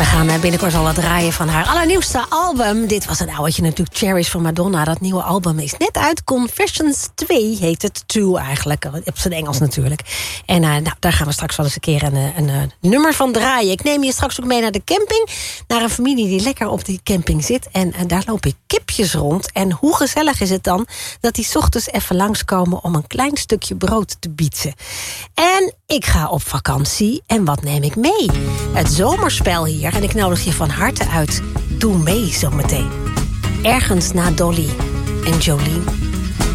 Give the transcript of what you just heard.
We gaan binnenkort al wat draaien van haar allernieuwste album. Dit was een ouwtje natuurlijk, Cherish van Madonna. Dat nieuwe album is net uit. Confessions 2 heet het. 2 eigenlijk, op zijn Engels natuurlijk. En daar gaan we straks wel eens een keer een nummer van draaien. Ik neem je straks ook mee naar de camping. Naar een familie die lekker op die camping zit. En daar lopen kipjes rond. En hoe gezellig is het dan dat die 's ochtends even langskomen om een klein stukje brood te bieden. En ik ga op vakantie. En wat neem ik mee? Het zomerspel hier. En ik nodig je van harte uit. Doe mee zometeen. Ergens na Dolly en Jolene.